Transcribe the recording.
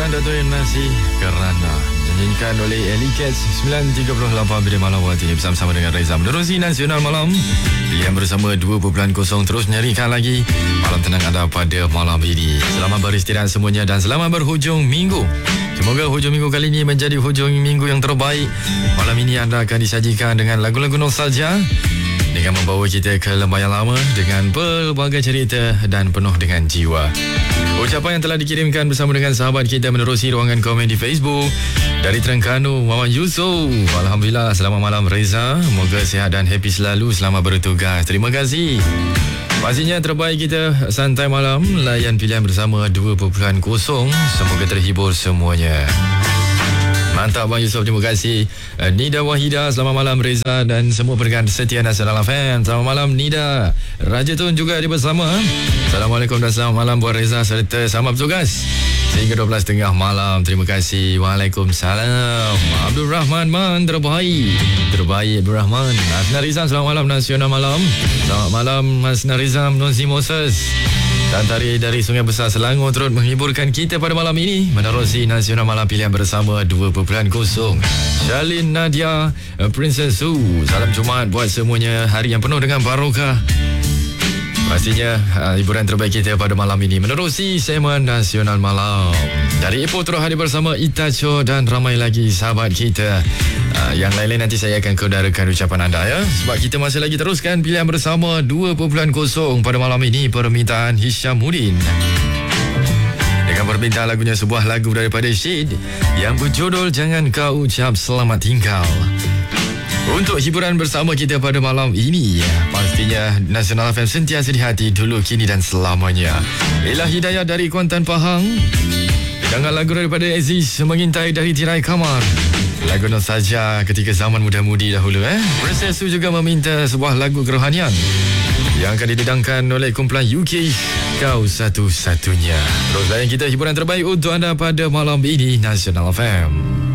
Dato' Nasi Kerana dinyanyikan oleh Ellie Cats 9.38 bila malam waktu ini bersama-sama dengan Reza menerusi Nasional Malam pilihan bersama 2.0 terus nyarikan lagi malam tenang anda pada malam ini. Selamat beristirahat semuanya dan selamat berhujung minggu. Semoga hujung minggu kali ini menjadi hujung minggu yang terbaik. Malam ini anda akan disajikan dengan lagu-lagu nostalgia dengan membawa kita ke lembah yang lama dengan pelbagai cerita dan penuh dengan jiwa. Ucapan yang telah dikirimkan bersama dengan sahabat kita menerusi ruangan komen di Facebook dari Terengganu, Muhammad Yusof. Alhamdulillah, selamat malam Reza. Moga sihat dan happy selalu selamat bertugas. Terima kasih. Pastinya terbaik kita santai malam layan pilihan bersama 2.0. Semoga terhibur semuanya. Mantap Bang Yusof, terima kasih. Nida Wahida, selamat malam Reza dan semua pendengar setia Nasional FM. Selamat malam Nida. Raja Tun juga ada bersama. Assalamualaikum dan selamat malam buat Reza serta selamat bertugas sehingga 12.30 malam. Terima kasih. Waalaikumsalam. Abdul Rahman Man, terbaik Abdul Rahman. Hasna Rizam, selamat malam Nasional Malam. Selamat malam Hasna Rizam, Nonsi Moses. Dan tari dari Sungai Besar Selangor turut menghiburkan kita pada malam ini menerusi Nasional Malam pilihan bersama 2.0. Shalin Nadia, Princess Su, salam Jumaat buat semuanya, hari yang penuh dengan barokah. Pastinya hiburan terbaik kita pada malam ini menerusi segmen Nasional Malam. Dari Ipoh terus hadir bersama Itacho dan ramai lagi sahabat kita. Yang lain-lain nanti saya akan keudarakan ucapan anda ya. Sebab kita masih lagi teruskan pilihan bersama 2.0 pada malam ini, permintaan Hishamuddin. Dengan permintaan lagunya sebuah lagu daripada Syed yang berjudul Jangan Kau Ucap Selamat Tinggal. Untuk hiburan bersama kita pada malam ini, pastinya Nasional FM sentiasa di hati dulu, kini dan selamanya. Inilah Hidayah dari Kuantan Pahang. Dengan lagu daripada Aziz Mengintai dari Tirai Kamar. Lagu nostalgia ketika zaman muda-mudi dahulu. Princess Su juga meminta sebuah lagu kerohanian yang akan didedangkan oleh kumpulan UK, Kau Satu-Satunya. Terus layan kita hiburan terbaik untuk anda pada malam ini, Nasional FM.